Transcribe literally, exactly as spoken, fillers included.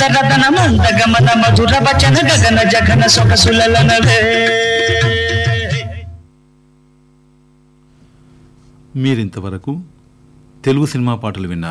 అందరదన మందగమన మధుర వచన గగన జగన సొగసులనవే. మీరింతవరకు తెలుగు సినిమా పాటలు విన్నారు.